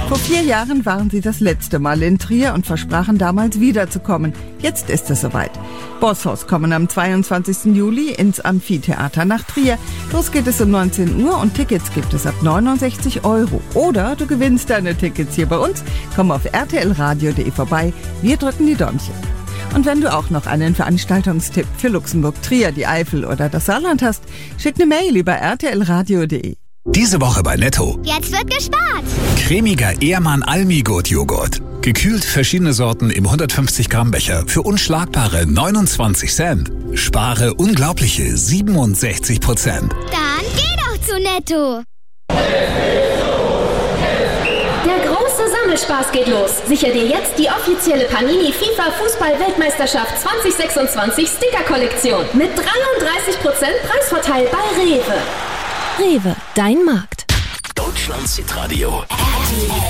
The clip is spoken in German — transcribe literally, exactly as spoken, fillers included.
Vor vier Jahren waren sie das letzte Mal in Trier und versprachen damals wiederzukommen. Jetzt ist es soweit. Bosshaus kommen am zweiundzwanzigsten Juli ins Amphitheater nach Trier. Los geht es um neunzehn Uhr und Tickets gibt es ab neunundsechzig Euro. Oder du gewinnst deine Tickets hier bei uns. Komm auf r t l radio punkt d e vorbei. Wir drücken die Däumchen. Und wenn du auch noch einen Veranstaltungstipp für Luxemburg, Trier, die Eifel oder das Saarland hast, schick eine Mail über r t l radio punkt d e. Diese Woche bei Netto. Jetzt wird gespart. Cremiger Ehrmann Almi-Gut Joghurt. Gekühlt verschiedene Sorten im hundertfünfzig Gramm Becher für unschlagbare neunundzwanzig Cent. Spare unglaubliche siebenundsechzig Prozent. Dann geh doch zu Netto. Der große Sammelspaß geht los. Sichere dir jetzt die offizielle Panini FIFA Fußball-Weltmeisterschaft zwanzig sechsundzwanzig Sticker-Kollektion mit dreiunddreißig Prozent Preisvorteil bei Rewe. Rewe, dein Markt. Deutschlands Hitradio.